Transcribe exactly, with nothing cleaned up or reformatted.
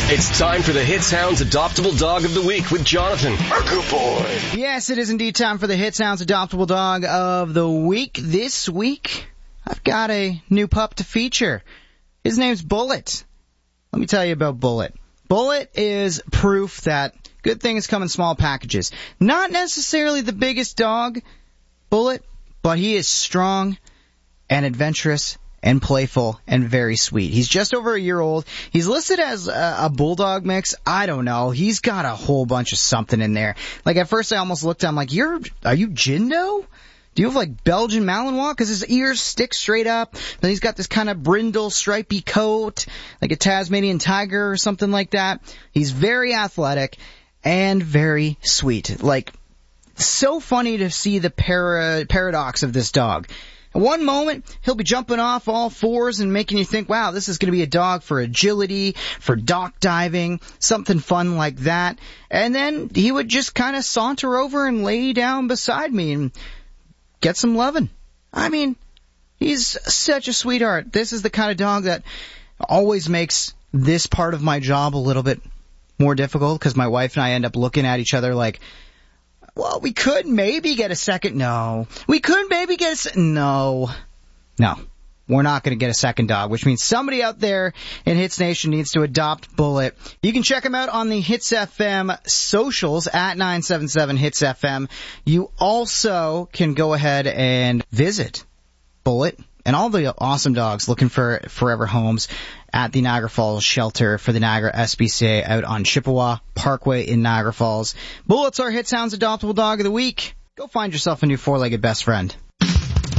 It's time for the Hits Hounds Adoptable Dog of the Week with Jonathan, our good boy. Yes, it is indeed time for the Hits Hounds Adoptable Dog of the Week. This week, I've got a new pup to feature. His name's Bullet. Let me tell you about Bullet. Bullet is proof that good things come in small packages. Not necessarily the biggest dog, Bullet, but he is strong and adventurous and playful and very sweet. He's just over a year old. He's listed as a, a bulldog mix. I don't know. He's got a whole bunch of something in there. Like at first I almost looked at him like, "You're, are you Jindo? Do you have like Belgian Malinois?" Because his ears stick straight up. Then he's got this kind of brindle, stripy coat, like a Tasmanian tiger or something like that. He's very athletic and very sweet. Like, so funny to see the para- paradox of this dog. One moment, he'll be jumping off all fours and making you think, wow, this is going to be a dog for agility, for dock diving, something fun like that. And then he would just kind of saunter over and lay down beside me and get some loving. I mean, he's such a sweetheart. This is the kind of dog that always makes this part of my job a little bit more difficult because my wife and I end up looking at each other like, well, we could maybe get a second. No. We could maybe get a se- No. No. We're not going to get a second dog, which means somebody out there in Hits Nation needs to adopt Bullet. You can check him out on the Hits F M socials at nine seven seven Hits F M. You also can go ahead and visit Bullet and all the awesome dogs looking for forever homes at the Niagara Falls shelter for the Niagara S P C A out on Chippewa Parkway in Niagara Falls. Bullet's our Hits Hounds Adoptable Dog of the Week. Go find yourself a new four-legged best friend.